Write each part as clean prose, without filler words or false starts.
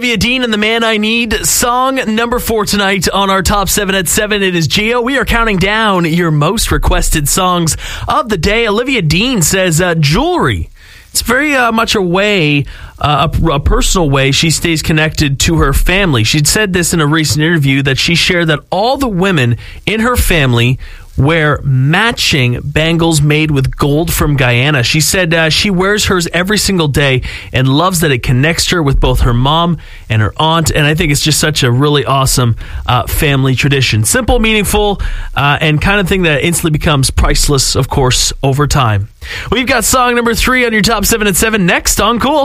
Olivia Dean and The Man I Need. Song number 4 tonight on our Top 7 at 7. It is Gio. We are counting down your most requested songs of the day. Olivia Dean says jewelry. It's very much a way, a personal way she stays connected to her family. She said this in a recent interview that she shared that all the women in her family wear matching bangles made with gold from Guyana. She said she wears hers every single day and loves that it connects her with both her mom and her aunt. And I think it's just such a really awesome family tradition. Simple, meaningful, and kind of thing that instantly becomes priceless, of course, over time. We've got song number 3 on your Top 7 at 7 next on Cool.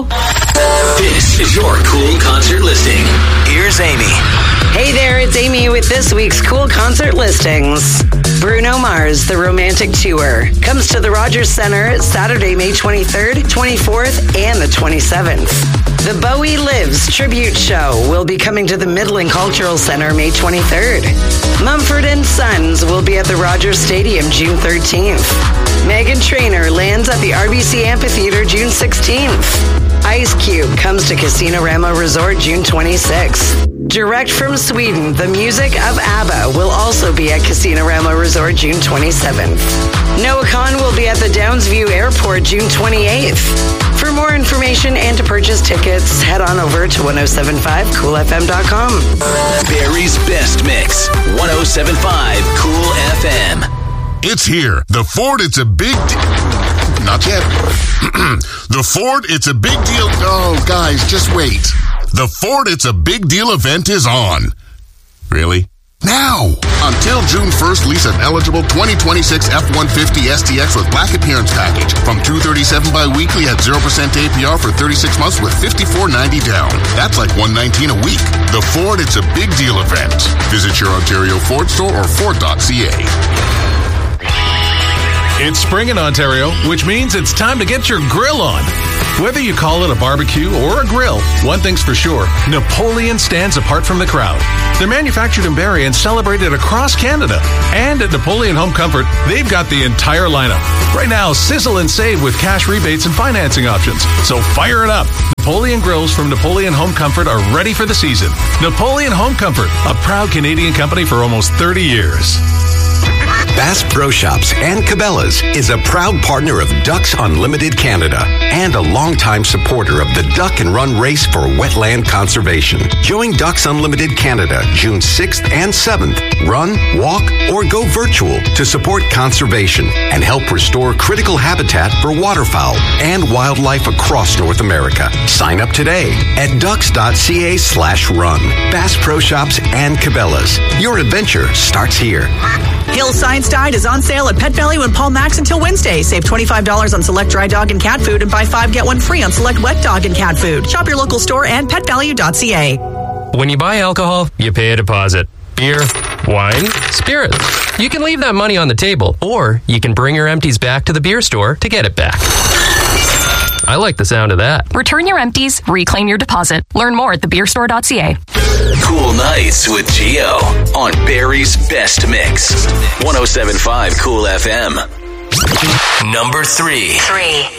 This is your Cool concert listing. Here's Amy. Hey there, it's Amy with this week's Cool concert listings. Bruno Mars, The Romantic Tour, comes to the Rogers Center Saturday, May 23rd, 24th, and the 27th. The Bowie Lives tribute show will be coming to the Midland Cultural Center May 23rd. Mumford & Sons will be at the Rogers Stadium June 13th. Meghan Trainor lands at the RBC Amphitheater June 16th. Ice Cube comes to Casino Rama Resort June 26th. Direct from Sweden, the music of ABBA will also be at Casino Rama Resort June 27th. Noah Khan will be at the Downsview Airport June 28th. For more information and to purchase tickets, head on over to 1075coolfm.com. Barry's Best Mix, 1075 Cool FM. It's here. The Ford, it's a big... Not yet. The Ford, it's a big deal... Oh, guys, just wait. The Ford, it's a big deal event is on. Really? Now! Until June 1st, lease an eligible 2026 F-150 STX with Black Appearance Package from $237 bi-weekly at 0% APR for 36 months with $54.90 down. That's like $119 a week. The Ford, it's a big deal event. Visit your Ontario Ford store or Ford.ca. It's spring in Ontario, which means it's time to get your grill on. Whether you call it a barbecue or a grill, one thing's for sure, Napoleon stands apart from the crowd. They're manufactured in Barrie and celebrated across Canada. And at Napoleon Home Comfort, they've got the entire lineup. Right now, sizzle and save with cash rebates and financing options. So fire it up. Napoleon grills from Napoleon Home Comfort are ready for the season. Napoleon Home Comfort, a proud Canadian company for almost 30 years. Bass Pro Shops and Cabela's is a proud partner of Ducks Unlimited Canada and a longtime supporter of the Duck and Run Race for Wetland Conservation. Join Ducks Unlimited Canada June 6th and 7th. Run, walk, or go virtual to support conservation and help restore critical habitat for waterfowl and wildlife across North America. Sign up today at ducks.ca/run. Bass Pro Shops and Cabela's. Your adventure starts here. Hill Science Diet is on sale at Pet Value and Paul Max until Wednesday. Save $25 on select dry dog and cat food and buy 5 get 1 free on select wet dog and cat food. Shop your local store and petvalue.ca. When you buy alcohol, you pay a deposit. Beer, wine, spirits. You can leave that money on the table, or you can bring your empties back to the beer store to get it back. I like the sound of that. Return your empties, reclaim your deposit. Learn more at thebeerstore.ca. Cool Nights with Gio on Barry's Best Mix, 1075 Cool FM. Number 3.